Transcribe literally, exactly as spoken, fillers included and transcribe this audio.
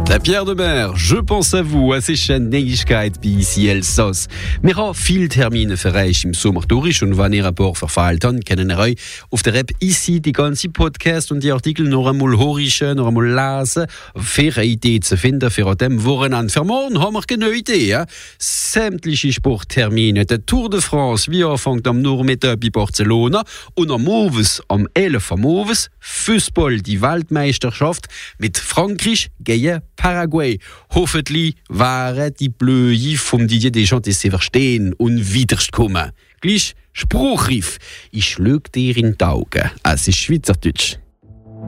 La Pierre de Mer, je pense à vous, à ces chaînes Nächtigkeit wie ici Elsass. Wir haben viele Termine für euch im Sommer durch und wenn ihr Rapport verfehlt habt, können ihr euch auf der App ici die ganze Podcast und die Artikel noch einmal horchen, noch einmal lesen, für eine Idee zu finden für dem Wochenende. Für morgen haben wir keine Idee. Ja? Sämtliche Sporttermine, der Tour de France, wie er fängt am Nachmittag bei Barcelona und am Morgens, am elf Uhr morgens, Fußball, die Weltmeisterschaft mit Frankreich gegen Paraguay. Hoffentlich waren die Blöde vom Didier Deschamps zu verstehen und wiederkommen. Gleich Spruchriff. Ich schlug dir in die Augen. Es ist Schweizerdeutsch.